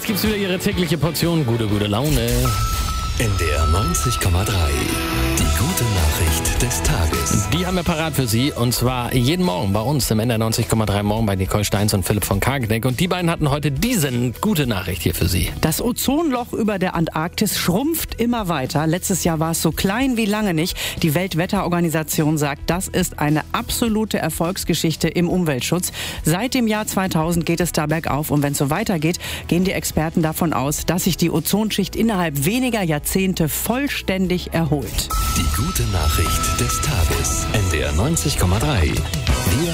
Jetzt gibt's wieder Ihre tägliche Portion gute Laune. NDR 90,3. Die gute Nachricht des Tages. Die haben wir parat für Sie. Und zwar jeden Morgen bei uns im NDR 90,3 Morgen bei Nicole Steins und Philipp von Kargeneck. Und die beiden hatten heute diese gute Nachricht hier für Sie. Das Ozonloch über der Antarktis schrumpft immer weiter. Letztes Jahr war es so klein wie lange nicht. Die Weltwetterorganisation sagt, das ist eine absolute Erfolgsgeschichte im Umweltschutz. Seit dem Jahr 2000 geht es da bergauf. Und wenn es so weitergeht, gehen die Experten davon aus, dass sich die Ozonschicht innerhalb weniger Jahrzehnte vollständig erholt. Die gute Nachricht des Tages. NDR 90,3. Wir